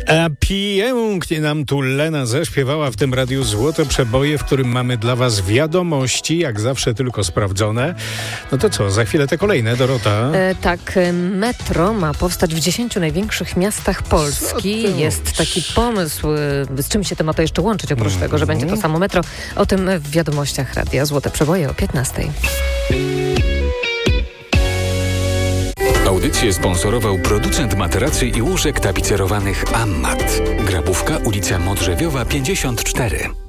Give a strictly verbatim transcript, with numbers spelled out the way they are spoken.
A pięknie nam tu Lena zaśpiewała w tym radiu Złote Przeboje, w którym mamy dla was wiadomości, jak zawsze tylko sprawdzone. No to co, za chwilę te kolejne, Dorota? E, tak, metro ma powstać w dziesięciu największych miastach Polski. Jest taki pomysł, z czym się to ma to jeszcze łączyć, oprócz mm. tego, że będzie to samo metro. O tym w wiadomościach radia Złote Przeboje o piętnastej. Audycję sponsorował producent materacy i łóżek tapicerowanych Ammat. Grabówka, ulica Modrzewiowa pięćdziesiąt cztery.